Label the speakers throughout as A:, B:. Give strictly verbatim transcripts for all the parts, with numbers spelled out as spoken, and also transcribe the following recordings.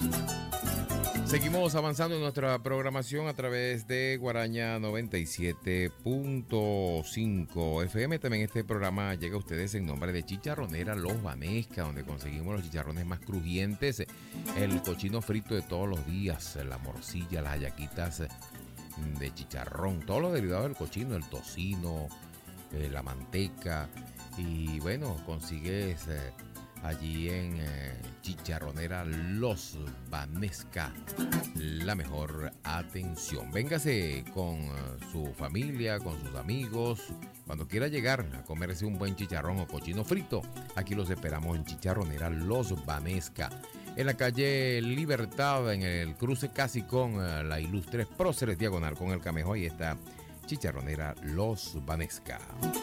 A: Seguimos avanzando en nuestra programación a través de Guaraña noventa y siete punto cinco F M. También este programa llega a ustedes en nombre de Chicharronera Los Banesca, donde conseguimos los chicharrones más crujientes, el cochino frito de todos los días, la morcilla, las hallaquitas de chicharrón, todos los derivados del cochino, el tocino, eh, la manteca. Y bueno, consigues eh, allí en eh, Chicharronera Los Banesca la mejor atención. Véngase con uh, su familia, con sus amigos. Cuando quiera llegar a comerse un buen chicharrón o cochino frito, aquí los esperamos en Chicharronera Los Banesca, en la calle Libertad, en el cruce casi con uh, la Ilustres Próceres, diagonal con el Camejo. Ahí está Chicharronera Los Banesca.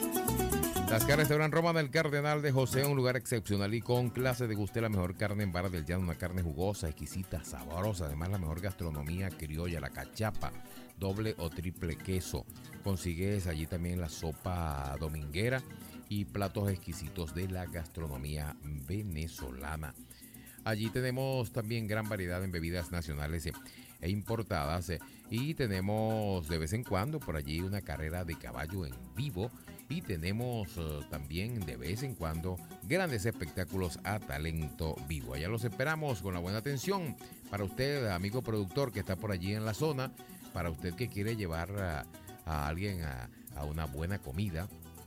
A: Tascar Restaurant Roma del Cardenal de José, un lugar excepcional y con clase. Deguste la mejor carne en Vara del Llano, una carne jugosa, exquisita, sabrosa. Además, la mejor gastronomía criolla, la cachapa, doble o triple queso. Consigues allí también la sopa dominguera y platos exquisitos de la gastronomía venezolana. Allí tenemos también gran variedad en bebidas nacionales e importadas, y tenemos de vez en cuando por allí una carrera de caballo en vivo, y tenemos uh, también de vez en cuando grandes espectáculos a talento vivo. Allá los esperamos con la buena atención para usted, amigo productor que está por allí en la zona, para usted que quiere llevar a, a alguien a, a una buena comida,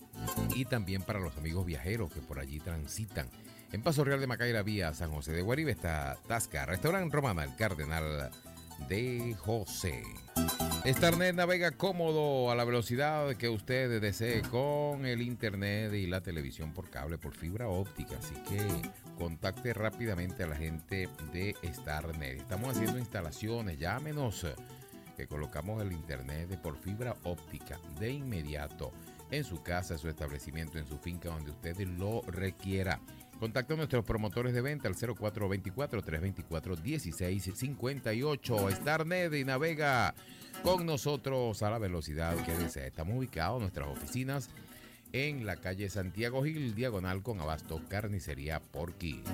A: y también para los amigos viajeros que por allí transitan. En Paso Real de Macaira, vía San José de Guaribe, está Tasca Restaurant Romana, el Cardenal de José. Starnet navega cómodo a la velocidad que usted desee con el internet y la televisión por cable, por fibra óptica. Así que contacte rápidamente a la gente de Starnet. Estamos haciendo instalaciones, llámenos, que colocamos el internet por fibra óptica de inmediato en su casa, en su establecimiento, en su finca, donde usted lo requiera. Contacta a nuestros promotores de venta al cero cuatro dos cuatro, tres dos cuatro, uno seis cinco ocho. Starnet y navega con nosotros a la velocidad que desea. Estamos ubicados en nuestras oficinas en la calle Santiago Gil, diagonal con Abasto Carnicería Porquis.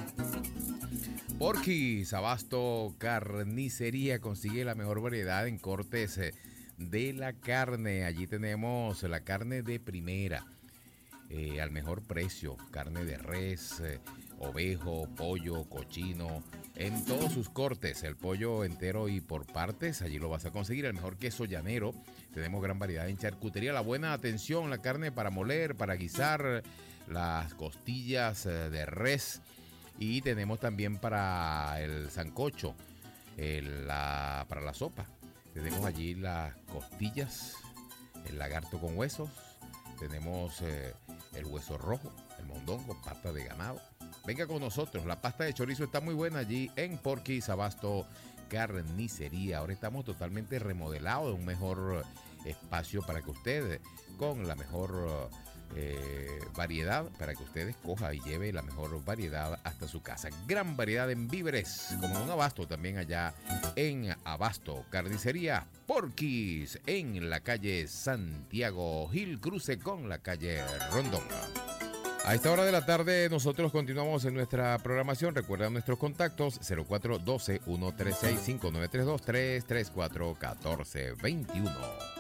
A: Porquis, Abasto Carnicería, consigue la mejor variedad en cortes de la carne. Allí tenemos la carne de primera, eh, al mejor precio, carne de res, eh, ovejo, pollo, cochino, en todos sus cortes, el pollo entero y por partes, allí lo vas a conseguir. El mejor queso llanero, tenemos gran variedad en charcutería, la buena atención, la carne para moler, para guisar, las costillas eh, de res, y tenemos también para el sancocho, el, la, para la sopa. Tenemos allí las costillas, el lagarto con huesos, tenemos eh, el hueso rojo, el mondongo, pata de ganado. Venga con nosotros, la pasta de chorizo está muy buena allí en Porquis, Abasto Carnicería. Ahora estamos totalmente remodelados, un mejor espacio para que usted, con la mejor eh, variedad, para que usted escoja y lleve la mejor variedad hasta su casa. Gran variedad en víveres, como un Abasto también allá en Abasto Carnicería Porquis, en la calle Santiago Gil, cruce con la calle Rondón. A esta hora de la tarde nosotros continuamos en nuestra programación. Recuerda nuestros contactos: cero cuatro uno dos, uno tres seis, cinco nueve tres dos, tres tres cuatro, uno cuatro dos uno.